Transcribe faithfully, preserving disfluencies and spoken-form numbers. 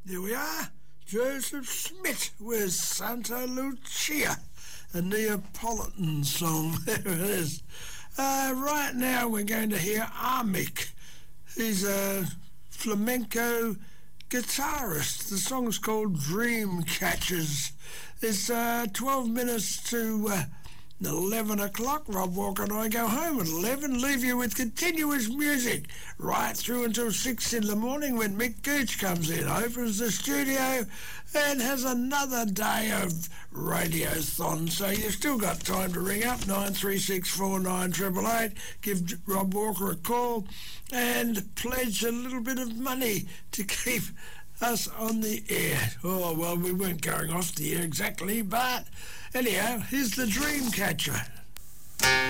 There we are, Joseph Smith with Santa Lucia, a Neapolitan song. There it is. Uh, right now we're going to hear Armik. He's a flamenco guitarist. The song's called Dream Catchers. It's uh, twelve minutes to uh, eleven o'clock. Rob Walker and I go home at eleven, leave you with continuous music right through until six in the morning when Mick Gooch comes in, opens the studio and has another day of radiothon. So you've still got time to ring up nine three six four nine eight eight eight, give Rob Walker a call and pledge a little bit of money to keep us on the air. Oh, well, we weren't going off the air exactly, but anyhow, here's the Dreamcatcher.